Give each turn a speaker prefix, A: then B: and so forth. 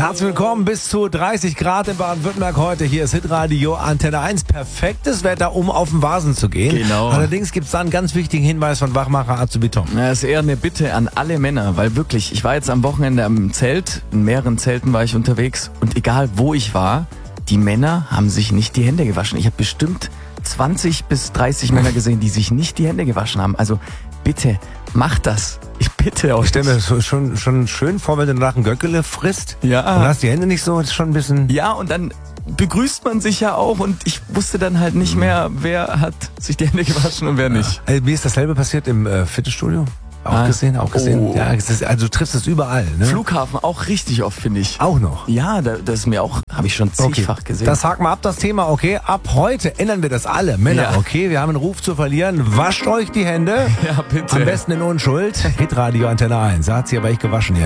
A: Herzlich willkommen bis zu 30 Grad in Baden-Württemberg heute. Hier ist Hitradio Antenne 1. Perfektes Wetter, um auf den Vasen zu gehen.
B: Genau.
A: Allerdings gibt es da einen ganz wichtigen Hinweis von Wachmacher Azubiton.
B: Ja, das ist eher eine Bitte an alle Männer, weil wirklich, ich war jetzt am Wochenende am Zelt, in mehreren Zelten war ich unterwegs und egal wo ich war, die Männer haben sich nicht die Hände gewaschen. Ich habe bestimmt 20 bis 30 Männer gesehen, die sich nicht die Hände gewaschen haben. Also bitte, macht das. Ich bitte euch.
A: Ich stelle mir das schon schön vor, wenn du danach ein Göckele frisst
B: Ja.
A: und hast die Hände nicht so, das ist schon ein bisschen...
B: Ja, und dann begrüßt man sich ja auch und ich wusste dann halt nicht mehr, wer hat sich die Hände gewaschen und wer nicht.
A: Mir ist dasselbe passiert im Fitnessstudio. Auch gesehen.
B: Oh.
A: Ja, also du triffst es überall. Ne?
B: Flughafen auch richtig oft, finde ich.
A: Auch noch.
B: Ja, das ist mir auch, habe ich schon zigfach gesehen.
A: Das haken wir ab, das Thema, okay? Ab heute ändern wir das alle. Männer,
B: Ja.
A: okay? Wir haben einen Ruf zu verlieren. Wascht euch die Hände.
B: Ja, bitte.
A: Am besten in Unschuld. Hitradio Antenne 1. Da hat sie aber echt gewaschen jetzt.